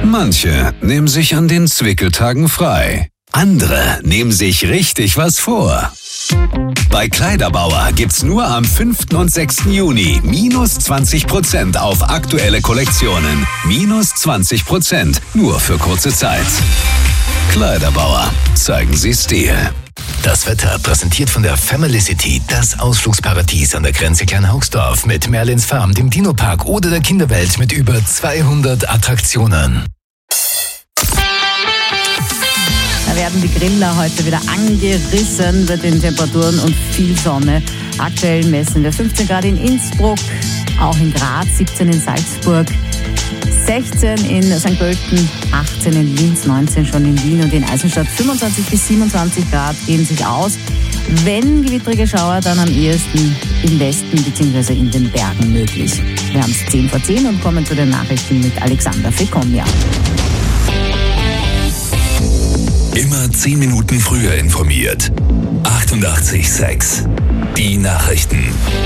Manche nehmen sich an den Zwickeltagen frei. Andere nehmen sich richtig was vor. Bei Kleiderbauer gibt's nur am 5. und 6. Juni minus 20% auf aktuelle Kollektionen. Minus 20%, nur für kurze Zeit. Kleiderbauer, zeigen Sie Stil. Das Wetter präsentiert von der Family City, das Ausflugsparadies an der Grenze Kleinhaugsdorf mit Merlins Farm, dem Dino-Park oder der Kinderwelt mit über 200 Attraktionen. Da werden die Griller heute wieder angerissen bei den Temperaturen und viel Sonne. Aktuell messen wir 15 Grad in Innsbruck, auch in Graz, 17 in Salzburg, 16 in St. Pölten, 18 in Linz, 19 schon in Wien und in Eisenstadt. 25 bis 27 Grad gehen sich aus. Wenn gewittrige Schauer, dann am ehesten im Westen bzw. in den Bergen möglich. Wir haben es 10 vor 10 und kommen zu den Nachrichten mit Alexander Fekomja. Immer 10 Minuten früher informiert. 88,6. Die Nachrichten.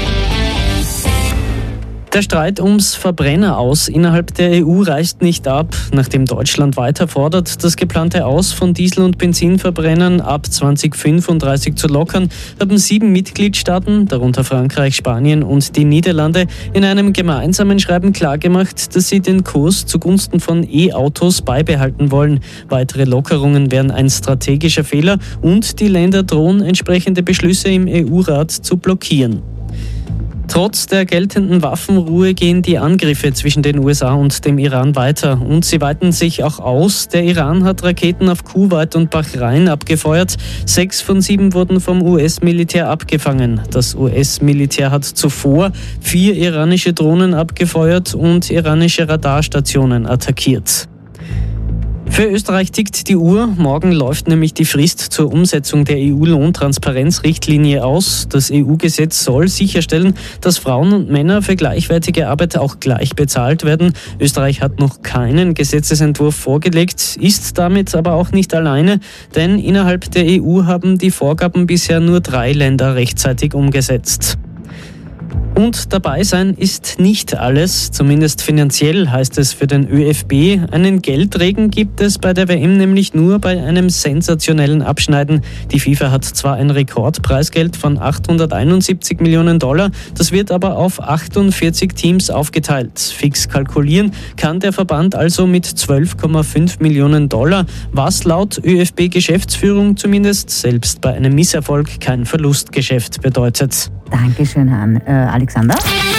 Der Streit ums Verbrenneraus innerhalb der EU reißt nicht ab. Nachdem Deutschland weiter fordert, das geplante Aus von Diesel- und Benzinverbrennern ab 2035 zu lockern, haben 7 Mitgliedstaaten, darunter Frankreich, Spanien und die Niederlande, in einem gemeinsamen Schreiben klargemacht, dass sie den Kurs zugunsten von E-Autos beibehalten wollen. Weitere Lockerungen wären ein strategischer Fehler und die Länder drohen, entsprechende Beschlüsse im EU-Rat zu blockieren. Trotz der geltenden Waffenruhe gehen die Angriffe zwischen den USA und dem Iran weiter und sie weiten sich auch aus. Der Iran hat Raketen auf Kuwait und Bahrain abgefeuert. 6 von 7 wurden vom US-Militär abgefangen. Das US-Militär hat zuvor 4 iranische Drohnen abgefeuert und iranische Radarstationen attackiert. Für Österreich tickt die Uhr. Morgen läuft nämlich die Frist zur Umsetzung der EU-Lohntransparenzrichtlinie aus. Das EU-Gesetz soll sicherstellen, dass Frauen und Männer für gleichwertige Arbeit auch gleich bezahlt werden. Österreich hat noch keinen Gesetzesentwurf vorgelegt, ist damit aber auch nicht alleine, denn innerhalb der EU haben die Vorgaben bisher nur 3 Länder rechtzeitig umgesetzt. Und dabei sein ist nicht alles, zumindest finanziell heißt es für den ÖFB. Einen Geldregen gibt es bei der WM nämlich nur bei einem sensationellen Abschneiden. Die FIFA hat zwar ein Rekordpreisgeld von $871 Millionen, das wird aber auf 48 Teams aufgeteilt. Fix kalkulieren kann der Verband also mit $12,5 Millionen, was laut ÖFB-Geschäftsführung zumindest selbst bei einem Misserfolg kein Verlustgeschäft bedeutet. Dankeschön, Alexander.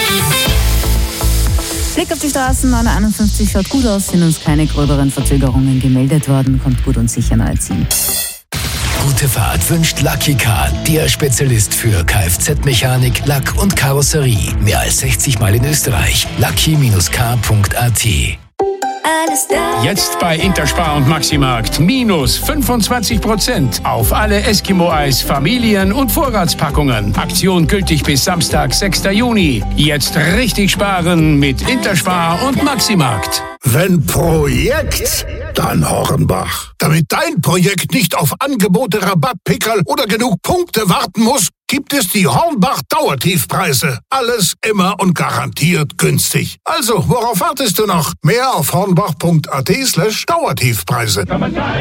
Blick auf die Straßen, 951 schaut gut aus, sind uns keine gröberen Verzögerungen gemeldet worden, kommt gut und sicher neu ziehen. Gute Fahrt wünscht Lucky Car, der Spezialist für Kfz-Mechanik, Lack und Karosserie. Mehr als 60 Mal in Österreich. lucky-car.at. Jetzt bei Interspar und Maximarkt minus 25% auf alle Eskimo-Eis, Familien- und Vorratspackungen. Aktion gültig bis Samstag, 6. Juni. Jetzt richtig sparen mit Interspar und Maximarkt. Wenn Projekt, dann Hornbach. Damit dein Projekt nicht auf Angebote, Rabattpickerl oder genug Punkte warten muss, gibt es die Hornbach-Dauertiefpreise. Alles immer und garantiert günstig. Also, worauf wartest du noch? Mehr auf hornbach.at/Dauertiefpreise.